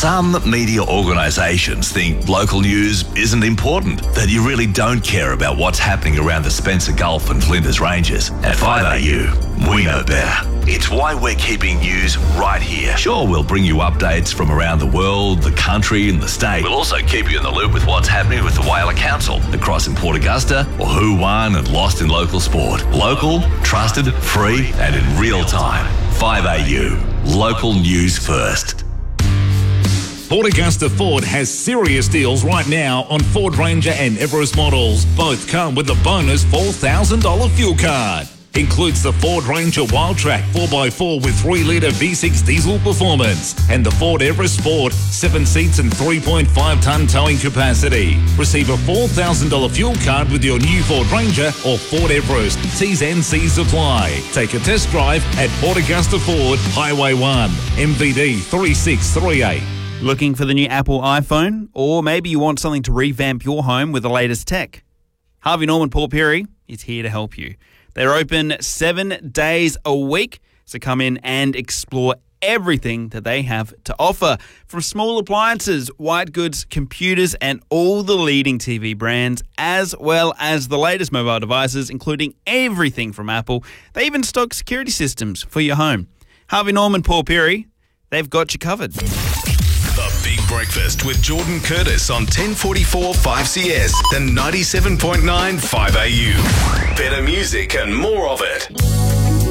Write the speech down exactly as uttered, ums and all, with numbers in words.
Some media organisations think local news isn't important, that you really don't care about what's happening around the Spencer Gulf and Flinders Ranges. At five A U, we know better. It's why we're keeping news right here. Sure, we'll bring you updates from around the world, the country and the state. We'll also keep you in the loop with what's happening with the Whaler Council, across in Port Augusta, or who won and lost in local sport. Local, trusted, free and in real time. five A U, local news first. Port Augusta Ford has serious deals right now on Ford Ranger and Everest models. Both come with a bonus four thousand dollars fuel card. Includes the Ford Ranger Wildtrak four by four with three litre V six diesel performance and the Ford Everest Sport seven seats and three point five tonne towing capacity. Receive a four thousand dollars fuel card with your new Ford Ranger or Ford Everest. T's and C's apply. Take a test drive at Port Augusta Ford, Highway one, M V D three six three eight. Looking for the new Apple iPhone? Or maybe you want something to revamp your home with the latest tech? Harvey Norman Paul Perry is here to help you. They're open seven days a week, so come in and explore everything that they have to offer. From small appliances, white goods, computers, and all the leading T V brands, as well as the latest mobile devices, including everything from Apple. They even stock security systems for your home. Harvey Norman Paul Perry, they've got you covered. The Big Breakfast with Jordan Curtis on ten forty-four five C S and ninety-seven point nine five A U. Better music and more of it.